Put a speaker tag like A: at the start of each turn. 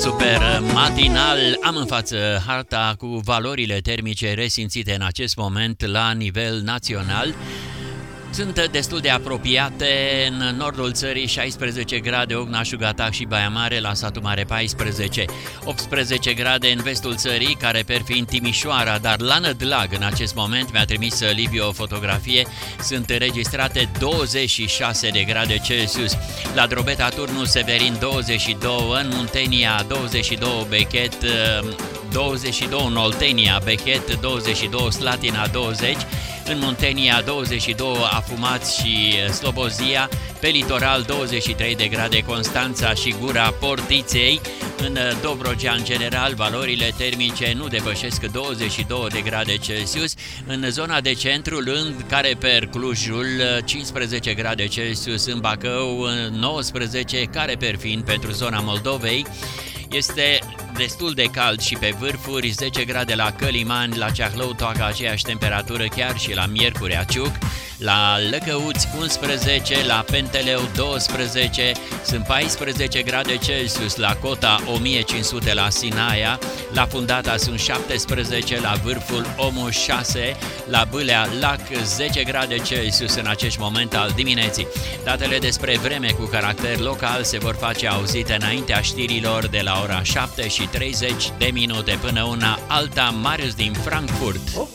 A: Super matinal, am în față harta cu valorile termice resimțite în acest moment la nivel național. Sunt destul de apropiate în nordul țării, 16 grade, Ogna, Gatac și Baia Mare, la satul mare 14, 18 grade în vestul țării, care per fiind Timișoara, dar la Nădlag în acest moment, mi-a trimis Liviu o fotografie, sunt înregistrate 26 de grade Celsius. La Drobeta, Turnul Severin 22, în Muntenia 22, Bechet 22, în Oltenia, Bechet 22, Slatina 20, în Muntenia 22, Afumați și Slobozia, pe litoral 23 de grade Constanța și Gura Portiței. În Dobrogea, în general, valorile termice nu depășesc 22 de grade Celsius. În zona de centru, în Careper, Clujul, 15 grade Celsius, în Bacău, 19, Careper fiind pentru zona Moldovei. Este destul de cald și pe vârfuri, 10 grade la Călimani, la Ceahlău toacă aceeași temperatură, chiar și la Miercurea Ciuc, la Lăcăuți 11, la Penteleu 12, sunt 14 grade Celsius, la Cota 1500 la Sinaia, la Fundata sunt 17, la vârful Omu 6, la Bâlea Lac 10 grade Celsius în acest moment al dimineții. Datele despre vreme cu caracter local se vor face auzite înaintea știrilor de la ora 7:30 până una alta. Marius din Frankfurt.